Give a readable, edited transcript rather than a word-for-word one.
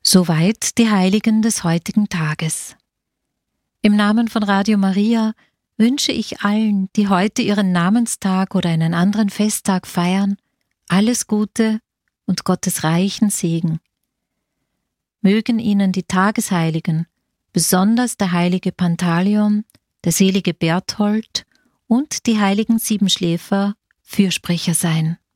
Soweit die Heiligen des heutigen Tages. Im Namen von Radio Maria wünsche ich allen, die heute ihren Namenstag oder einen anderen Festtag feiern, alles Gute und Gottes reichen Segen. Mögen ihnen die Tagesheiligen, besonders der heilige Pantaleon, der selige Berthold und die heiligen Siebenschläfer Fürsprecher sein.